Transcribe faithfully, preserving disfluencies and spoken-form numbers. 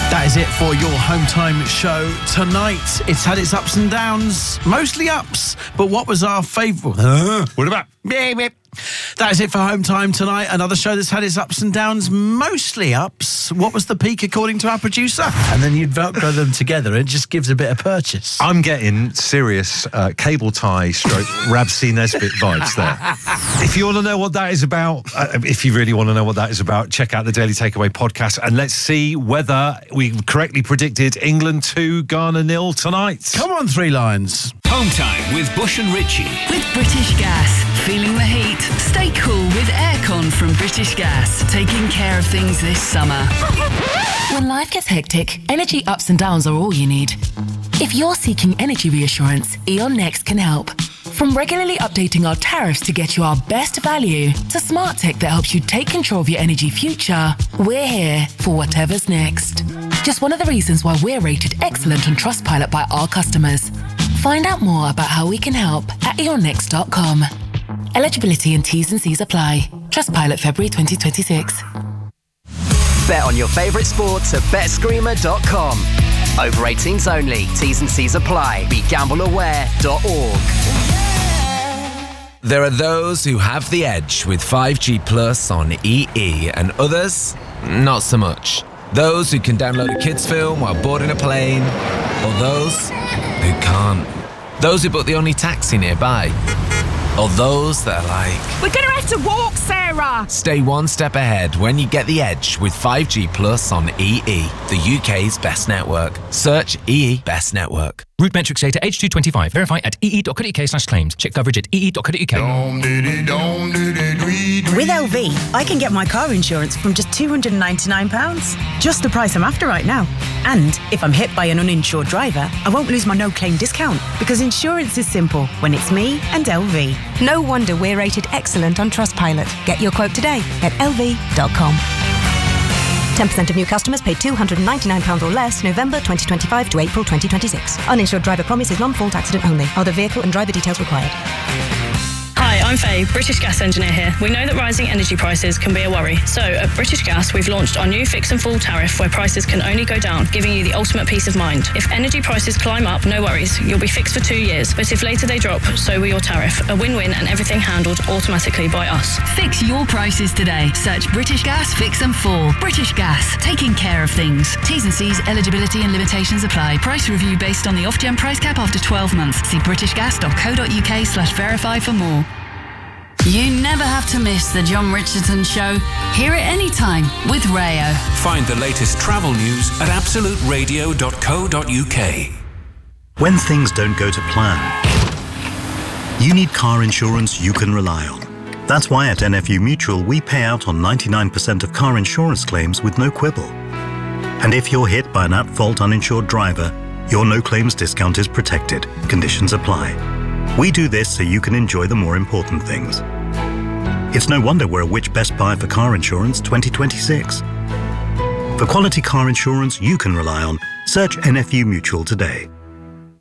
That is it for your Home Time show tonight. It's had its ups and downs, mostly ups. But what was our favourite? Uh, what about? That is it for Home Time tonight. Another show that's had its ups and downs, mostly ups. What was the peak according to our producer? And then you'd Velcro them together. It just gives a bit of purchase. I'm getting serious uh, cable tie stroke Rab C. Nesbitt vibes there. If you want to know what that is about, uh, if you really want to know what that is about, check out the Daily Takeaway podcast and let's see whether we correctly predicted England two, Ghana nil tonight. Come on, Three Lions. Home Time with Bush and Ritchie. With British Gas. Feeling the heat? Stay cool with aircon from British Gas. Taking care of things this summer. When life gets hectic, energy ups and downs are all you need. If you're seeking energy reassurance, E.ON Next can help. From regularly updating our tariffs to get you our best value, to smart tech that helps you take control of your energy future, we're here for whatever's next. Just one of the reasons why we're rated excellent on Trustpilot by our customers. Find out more about how we can help at e on next dot com. Eligibility and T's and C's apply. Trustpilot February twenty twenty-six. Bet on your favourite sports at bet screamer dot com. Over eighteens only. T's and C's apply. Be gamble aware dot org. There are those who have the edge with five G Plus on E E and others, not so much. Those who can download a kids film while boarding a plane, or those who can't. Those who book the only taxi nearby. Or those that are like, we're gonna have to walk, Sarah! Stay one step ahead when you get the edge with five G Plus on E E, the U K's best network. Search E E Best Network. Root metrics data H two twenty-five. Verify at e e dot co dot u k slash claims. Check coverage at e e dot co dot u k. With L V, I can get my car insurance from just two hundred ninety-nine pounds. Just the price I'm after right now. And if I'm hit by an uninsured driver, I won't lose my no-claim discount because insurance is simple when it's me and L V. No wonder we're rated excellent on Trustpilot. Get your quote today at L V dot com. ten percent of new customers pay two hundred ninety-nine pounds or less November twenty twenty-five to April twenty twenty-six. Uninsured driver promise is non-fault accident only. Other vehicle and driver details required. Hi, I'm Faye, British Gas engineer here. We know that rising energy prices can be a worry. So at British Gas, we've launched our new fix and full tariff where prices can only go down, giving you the ultimate peace of mind. If energy prices climb up, no worries. You'll be fixed for two years. But if later they drop, so will your tariff. A win-win and everything handled automatically by us. Fix your prices today. Search British Gas Fix and Full. British Gas, taking care of things. T's and C's, eligibility and limitations apply. Price review based on the off-gen price cap after twelve months. See british gas dot co dot u k slash verify for more. You never have to miss the John Richardson Show. Hear it anytime with Rayo. Find the latest travel news at absolute radio dot co dot u k. When things don't go to plan, you need car insurance you can rely on. That's why at N F U Mutual we pay out on ninety-nine percent of car insurance claims with no quibble. And if you're hit by an at-fault uninsured driver, your no-claims discount is protected. Conditions apply. We do this so you can enjoy the more important things. It's no wonder we're a Which Best Buy for Car Insurance twenty twenty-six. For quality car insurance you can rely on, search N F U Mutual today.